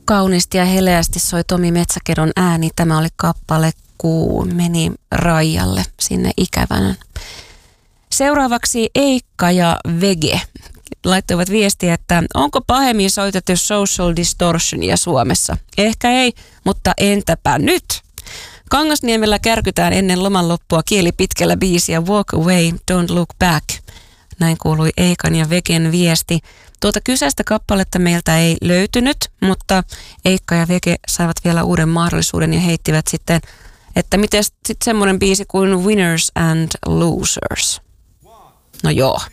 Kauniisti ja heleästi soi Tomi Metsäkedon ääni. Tämä oli kappale Kuu meni raijalle sinne ikävänä. Seuraavaksi Eikka ja Vege laittoivat viestiä, että onko pahemmin soitettu Social Distortionia Suomessa? Ehkä ei, mutta entäpä nyt? Kangasniemellä kärkytään ennen loman loppua kieli pitkällä biisiä Walk Away, Don't Look Back. Näin kuului Eikan ja Vegen viesti. Tuota kyseistä kappaletta meiltä ei löytynyt, mutta Eikka ja Vege saivat vielä uuden mahdollisuuden ja heittivät sitten, että miten sitten semmoinen biisi kuin Winners and Losers. No joo.